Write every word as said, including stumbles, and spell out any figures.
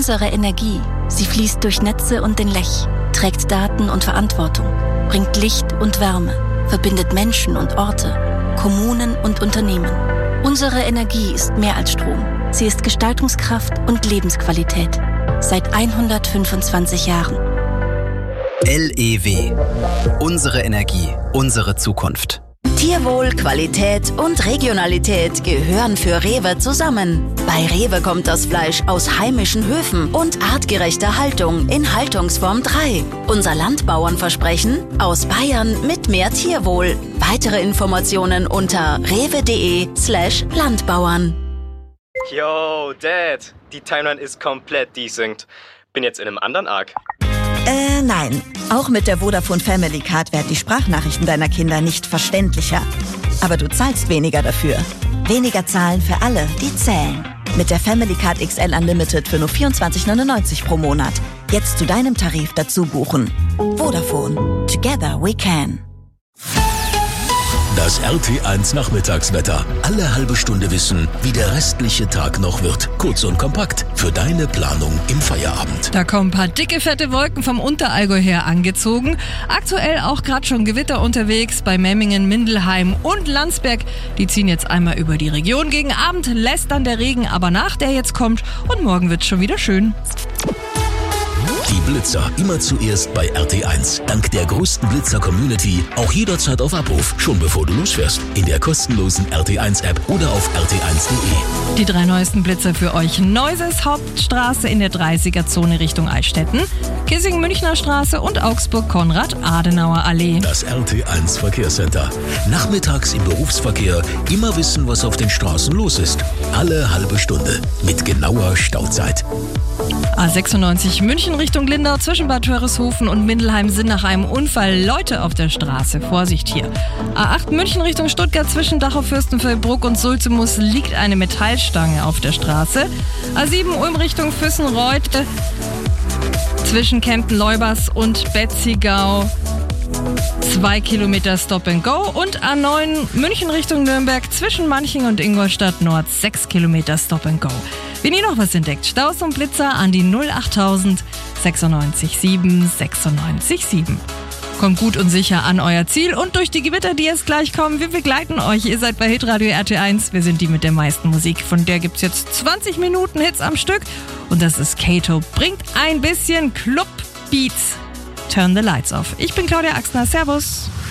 Unsere Energie, sie fließt durch Netze und den Lech, trägt Daten und Verantwortung, bringt Licht und Wärme, verbindet Menschen und Orte, Kommunen und Unternehmen. Unsere Energie ist mehr als Strom. Sie ist Gestaltungskraft und Lebensqualität. Seit hundertfünfundzwanzig Jahren. L E W. Unsere Energie, unsere Zukunft. Tierwohl, Qualität und Regionalität gehören für Rewe zusammen. Bei Rewe kommt das Fleisch aus heimischen Höfen und artgerechter Haltung in Haltungsform drei. Unser Landbauernversprechen: aus Bayern mit mehr Tierwohl. Weitere Informationen unter rewe.de slash Landbauern. Yo, Dad, die Timeline ist komplett desynced. Bin jetzt in einem anderen Arc. Äh, nein. Auch mit der Vodafone Family Card werden die Sprachnachrichten deiner Kinder nicht verständlicher. Aber du zahlst weniger dafür. Weniger zahlen für alle, die zählen. Mit der Family Card X L Unlimited für nur vierundzwanzig neunundneunzig pro Monat. Jetzt zu deinem Tarif dazu buchen. Vodafone. Together we can. Das R T eins Nachmittagswetter. Alle halbe Stunde wissen, wie der restliche Tag noch wird. Kurz und kompakt für deine Planung im Feierabend. Da kommen ein paar dicke, fette Wolken vom Unterallgäu her angezogen. Aktuell auch gerade schon Gewitter unterwegs bei Memmingen, Mindelheim und Landsberg. Die ziehen jetzt einmal über die Region. Gegen Abend lässt dann der Regen aber nach, der jetzt kommt. Und morgen wird's schon wieder schön. Die Blitzer immer zuerst bei R T eins. Dank der größten Blitzer-Community auch jederzeit auf Abruf, schon bevor du losfährst. In der kostenlosen R T eins App oder auf r t eins punkt de. Die drei neuesten Blitzer für euch. Neuses Hauptstraße in der dreißiger-Zone Richtung Eichstätten, Kissing-Münchner Straße und Augsburg-Konrad-Adenauer-Allee. Das R T eins Verkehrscenter. Nachmittags im Berufsverkehr immer wissen, was auf den Straßen los ist. Alle halbe Stunde mit genauer Stauzeit. A sechsundneunzig München Richtung Lindau zwischen Bad Wörishofen und Mindelheim sind nach einem Unfall Leute auf der Straße. Vorsicht hier. A acht München Richtung Stuttgart zwischen Dachau-Fürstenfeldbruck und Sulzemus liegt eine Metallstange auf der Straße. A sieben Ulm Richtung Füssenreuth zwischen Kempten-Leubers und Betzigau zwei Kilometer Stop and Go und A neun München Richtung Nürnberg zwischen Manching und Ingolstadt Nord sechs Kilometer Stop and Go. Wenn ihr noch was entdeckt, Staus und Blitzer an die null achttausend sechsundneunzig sieben sechsundneunzig sieben. Kommt gut und sicher an euer Ziel und durch die Gewitter, die jetzt gleich kommen, wir begleiten euch. Ihr seid bei Hitradio R T eins, wir sind die mit der meisten Musik. Von der gibt's jetzt zwanzig Minuten Hits am Stück und das ist Kato. Bringt ein bisschen Club-Beats. Turn the lights off. Ich bin Claudia Axner. Servus.